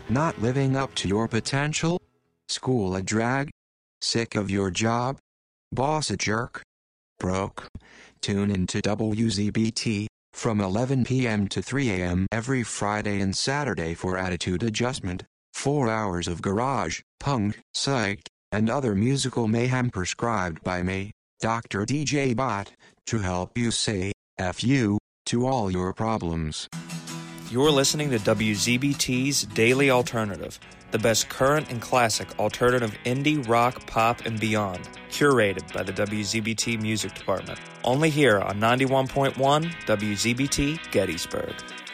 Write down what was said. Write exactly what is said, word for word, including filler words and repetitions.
Not living up to your potential? School a drag? Sick of your job? Boss a jerk? Broke? Tune into W Z B T from eleven p m to three a m every Friday and Saturday for Attitude Adjustment. Four hours of garage, punk, psych, and other musical mayhem prescribed by me, Doctor D J Bot, to help you say F you to all your problems. You're listening to W Z B T's Daily Alternative, the best current and classic alternative indie, rock, pop, and beyond, curated by the W Z B T Music Department. Only here on ninety-one point one W Z B T Gettysburg.